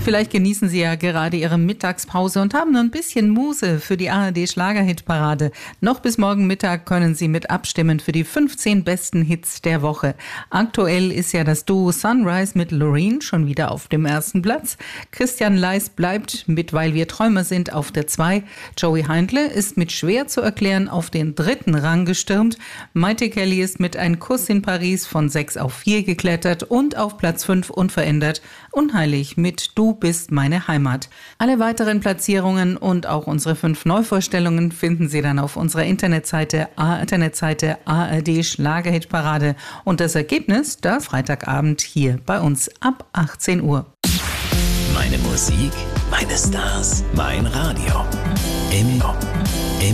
Vielleicht genießen Sie ja gerade Ihre Mittagspause und haben ein bisschen Muße für die ARD-Schlagerhitparade. Noch bis morgen Mittag können Sie mit abstimmen für die 15 besten Hits der Woche. Aktuell ist ja das Duo Sunrise mit Loreen schon wieder auf dem ersten Platz. Christian Leis bleibt mit Weil wir Träumer sind auf der 2. Joey Heindle ist mit Schwer zu erklären auf den 3. Rang gestürmt. Maite Kelly ist mit Ein Kuss in Paris von 6 auf 4 geklettert und auf Platz 5 unverändert Unheilig mit Du bist meine Heimat. Alle weiteren Platzierungen und auch unsere 5 Neuvorstellungen finden Sie dann auf unserer Internetseite ARD Schlagerhitparade. Und das Ergebnis da Freitagabend hier bei uns ab 18 Uhr. Meine Musik, meine Stars, mein Radio. Im